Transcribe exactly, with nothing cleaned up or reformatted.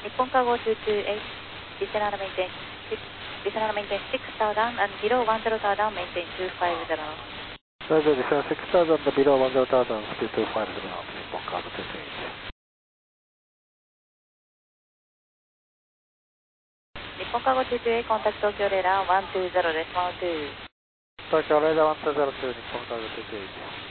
Nippon Cargo two two eight, Listener maintain, Listener maintain six star down and below one zero star down, maintain two five zero. 大丈夫ですよ。six thousand below one zero thousand, speed two five zero knots, Nippon Cargo two two eight. Nippon Cargo two two eight, contact Tokyo Radar one two zero です。one two。 東京レーダーone two zero two、日本カードtwo two eight。